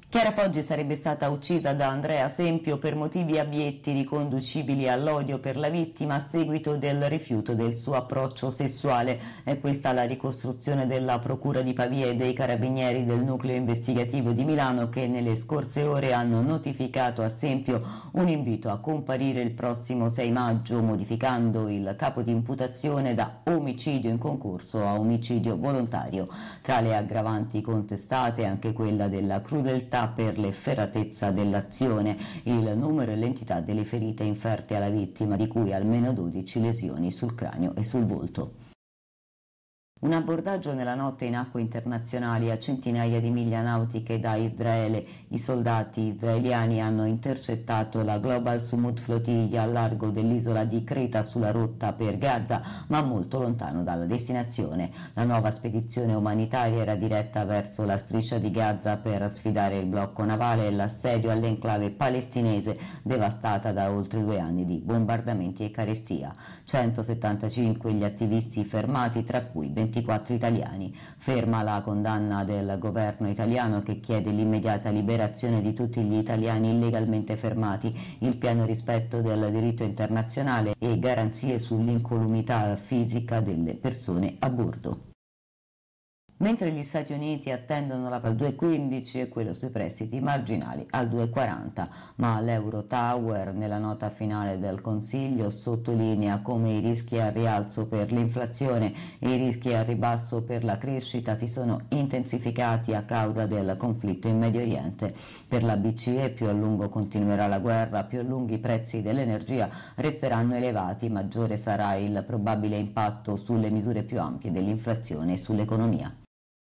Chiara Poggi sarebbe stata uccisa da Andrea Sempio per motivi abietti riconducibili all'odio per la vittima a seguito del rifiuto del suo approccio sessuale. È questa la ricostruzione della Procura di Pavia e dei Carabinieri del Nucleo Investigativo di Milano, che nelle scorse ore hanno notificato a Sempio un invito a comparire il prossimo 6 maggio, modificando il capo di imputazione da omicidio in concorso a omicidio volontario. Tra le aggravanti contestate anche quella della crudeltà per l'efferatezza dell'azione, il numero e l'entità delle ferite inferte alla vittima, di cui almeno 12 lesioni sul cranio e sul volto. Un abbordaggio nella notte in acque internazionali a centinaia di miglia nautiche da Israele. I soldati israeliani hanno intercettato la Global Sumud Flotilla al largo dell'isola di Creta sulla rotta per Gaza, ma molto lontano dalla destinazione. La nuova spedizione umanitaria era diretta verso la striscia di Gaza per sfidare il blocco navale e l'assedio all'enclave palestinese devastata da oltre 2 anni di bombardamenti e carestia. 175 gli attivisti fermati, tra cui 24 italiani. Ferma la condanna del governo italiano, che chiede l'immediata liberazione di tutti gli italiani illegalmente fermati, il pieno rispetto del diritto internazionale e garanzie sull'incolumità fisica delle persone a bordo. Mentre gli Stati Uniti attendono la al 2,15 e quello sui prestiti marginali al 2,40, ma l'Euro Tower nella nota finale del Consiglio sottolinea come i rischi al rialzo per l'inflazione e i rischi al ribasso per la crescita si sono intensificati a causa del conflitto in Medio Oriente. Per la BCE più a lungo continuerà la guerra, più a lungo i prezzi dell'energia resteranno elevati, maggiore sarà il probabile impatto sulle misure più ampie dell'inflazione e sull'economia.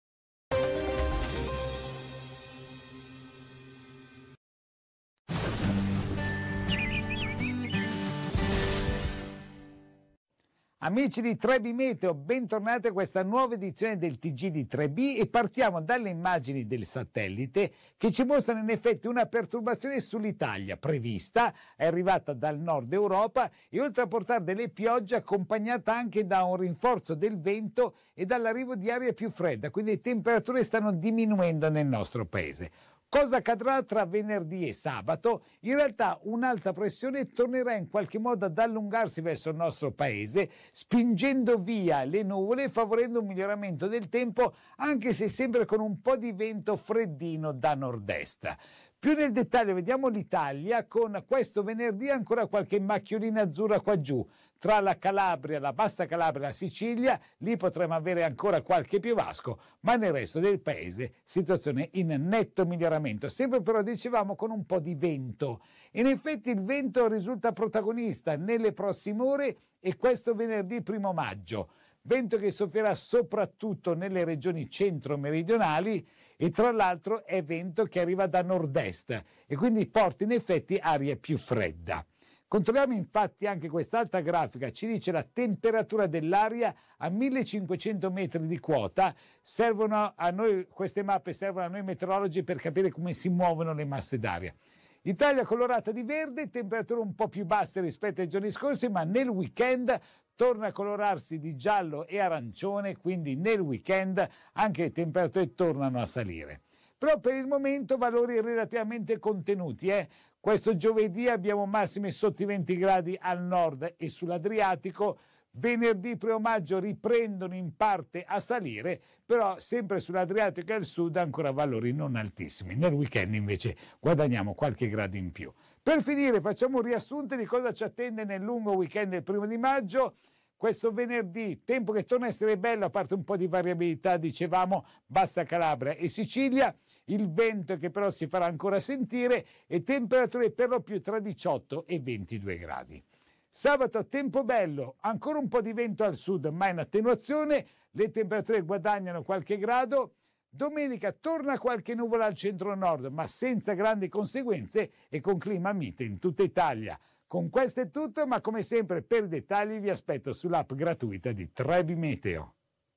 Amici di 3B Meteo, bentornati a questa nuova edizione del TG di 3B e partiamo dalle immagini del satellite che ci mostrano in effetti una perturbazione sull'Italia prevista, è arrivata dal nord Europa e oltre a portare delle piogge accompagnata anche da un rinforzo del vento e dall'arrivo di aria più fredda, quindi le temperature stanno diminuendo nel nostro paese. Cosa accadrà tra venerdì e sabato? In realtà un'alta pressione tornerà in qualche modo ad allungarsi verso il nostro paese, spingendo via le nuvole e favorendo un miglioramento del tempo, anche se sempre con un po' di vento freddino da nord-est. Più nel dettaglio vediamo l'Italia con questo venerdì ancora qualche macchiolina azzurra qua giù. Tra la Calabria, la Bassa Calabria e la Sicilia, lì potremo avere ancora qualche piovasco, ma nel resto del paese situazione in netto miglioramento, sempre però dicevamo con un po' di vento. In effetti il vento risulta protagonista nelle prossime ore e questo venerdì 1 maggio. Vento che soffierà soprattutto nelle regioni centro-meridionali e tra l'altro è vento che arriva da nord-est e quindi porta in effetti aria più fredda. Controlliamo infatti anche quest'altra grafica, ci dice la temperatura dell'aria a 1500 metri di quota. Servono a noi, queste mappe servono a noi meteorologi per capire come si muovono le masse d'aria. Italia colorata di verde, temperature un po' più basse rispetto ai giorni scorsi, ma nel weekend torna a colorarsi di giallo e arancione, quindi nel weekend anche le temperature tornano a salire. Però per il momento valori relativamente contenuti. Questo giovedì abbiamo massime sotto i 20 gradi al nord e sull'Adriatico. Venerdì 1 maggio riprendono in parte a salire, però sempre sull'Adriatico e al sud ancora valori non altissimi. Nel weekend invece guadagniamo qualche grado in più. Per finire facciamo un riassunto di cosa ci attende nel lungo weekend del 1 maggio. Questo venerdì, tempo che torna a essere bello, a parte un po' di variabilità, dicevamo, Bassa Calabria e Sicilia, il vento che però si farà ancora sentire e temperature per lo più tra 18 e 22 gradi. Sabato tempo bello, ancora un po' di vento al sud, ma in attenuazione, le temperature guadagnano qualche grado. Domenica torna qualche nuvola al centro-nord, ma senza grandi conseguenze e con clima mite in tutta Italia. Con questo è tutto, ma come sempre per dettagli vi aspetto sull'app gratuita di 3B Meteo.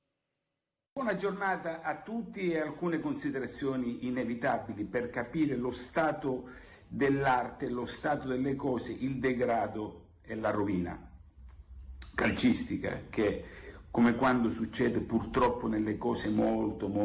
Buona giornata a tutti e alcune considerazioni inevitabili per capire lo stato dell'arte, lo stato delle cose, il degrado e la rovina calcistica che, come quando succede purtroppo nelle cose molto